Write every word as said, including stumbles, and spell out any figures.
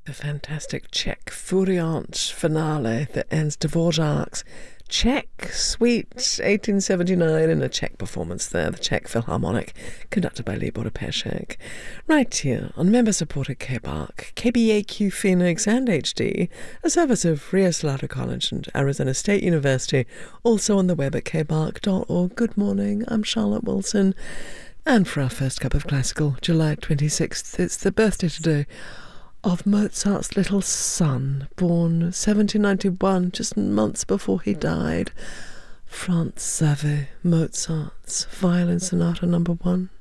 The fantastic Czech Furiant finale that ends Dvorak's Czech Suite eighteen seventy-nine in a Czech performance there, the Czech Philharmonic, conducted by Libor Pešek. Right here on member-supported K B A R C, K B A Q Phoenix and H D, a service of Rio Salado College and Arizona State University, also on the web at k b a r c dot org. Good morning, I'm Charlotte Wilson, and for our first cup of classical, July twenty-sixth, it's the birthday today of Mozart's little son, born seventeen ninety-one, just months before he died, Franz Xaver Mozart's Violin Sonata number one.